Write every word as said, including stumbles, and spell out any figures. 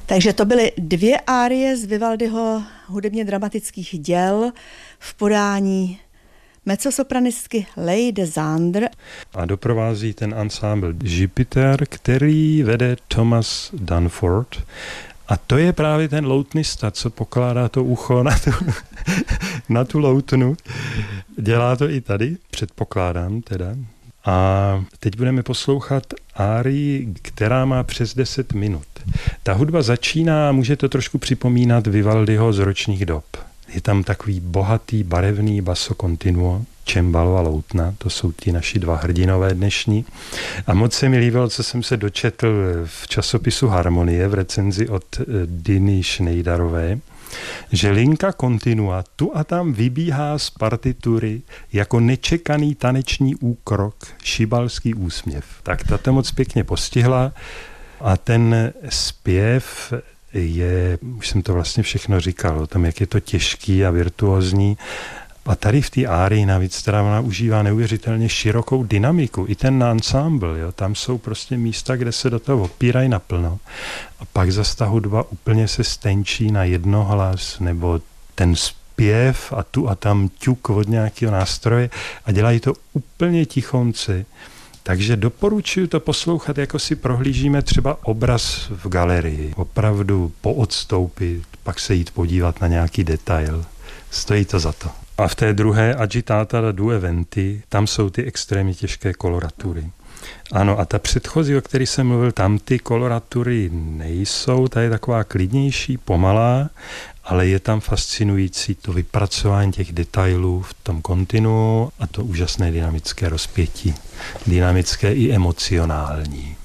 Takže to byly dvě árie z Vivaldiho hudebně dramatických děl v podání mezzosopranistky Leigh de Sander. A doprovází ten ansámbl Jupiter, který vede Thomas Dunford. A to je právě ten loutnista, co pokládá to ucho na tu, na tu loutnu. Dělá to i tady, předpokládám teda. A teď budeme poslouchat árii, která má přes deset minut. Ta hudba začíná, může to trošku připomínat Vivaldiho z Ročních dob. Je tam takový bohatý, barevný basso continuo, cembalo a loutna, to jsou ti naši dva hrdinové dnešní. A moc se mi líbilo, co jsem se dočetl v časopisu Harmonie v recenzi od Diny Schneiderové, že linka continua tu a tam vybíhá z partitury jako nečekaný taneční úkrok, šibalský úsměv. Tak ta to moc pěkně postihla a ten zpěv je, už jsem to vlastně všechno říkal, o tom, jak je to těžký a virtuózní. A tady v té árii navíc teda ona užívá neuvěřitelně širokou dynamiku. I ten ensemble, jo, tam jsou prostě místa, kde se do toho opírají naplno. A pak zase ta hudba úplně se stenčí na jednohlas, nebo ten zpěv a tu a tam ťuk od nějakého nástroje a dělají to úplně tichonci. Takže doporučuji to poslouchat, jako si prohlížíme třeba obraz v galerii. Opravdu poodstoupit, pak se jít podívat na nějaký detail. Stojí to za to. A v té druhé Agitata da due venti, tam jsou ty extrémně těžké koloratury. Ano, a ta předchozí, o který jsem mluvil, tam ty koloratury nejsou, ta je taková klidnější, pomalá, ale je tam fascinující to vypracování těch detailů v tom kontinuu a to úžasné dynamické rozpětí. Dynamické i emocionální.